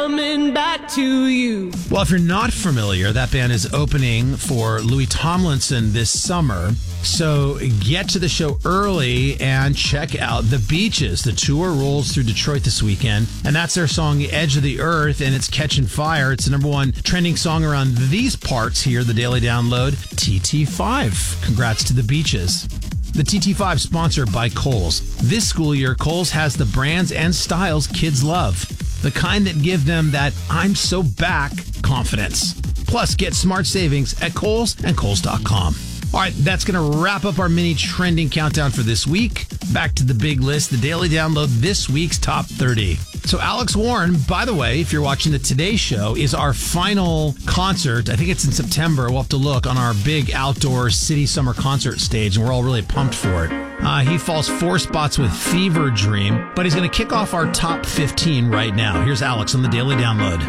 Coming back to you. Well, if you're not familiar, that band is opening for Louis Tomlinson this summer. So get to the show early and check out The Beaches. The tour rolls through Detroit this weekend, and that's their song Edge of the Earth, and it's catching fire. It's the number one trending song around these parts here, the Daily Download, TT5. Congrats to The Beaches. The TT5 sponsored by Kohl's. This school year, Kohl's has the brands and styles kids love. The kind that give them that I'm so back confidence. Plus, get smart savings at Kohl's and Kohl's.com. All right, that's going to wrap up our mini trending countdown for this week. Back to the big list, the Daily Download, this week's top 30. So Alex Warren, by the way, if you're watching the Today Show, is our final concert. I think it's in September. We'll have to look on our big outdoor city summer concert stage, and we're all really pumped for it. He falls 4 spots with Fever Dream, but he's going to kick off our top 15 right now. Here's Alex on the Daily Download.